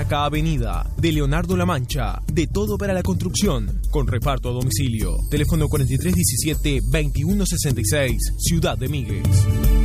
Barraca Avenida, de Leonardo La Mancha, de todo para la construcción, con reparto a domicilio. Teléfono 4317-2166, Ciudad de Míguez.